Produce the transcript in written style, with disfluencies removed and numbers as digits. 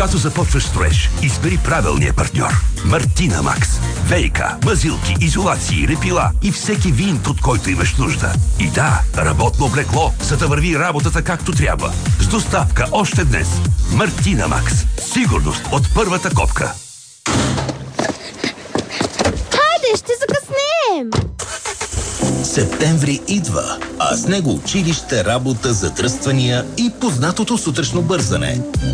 Когато започваш строеж, избери правилния партньор. Мартина Макс. ВиК, мазилки, изолации, репила и всеки винт, от който имаш нужда. И да, работно облекло, за да върви работата както трябва. С доставка още днес. Мартина Макс. Сигурност от първата копка. Хайде, ще закъснеем! Септември идва, а с него училище, работа, задръствания и познатото сутрешно бързане.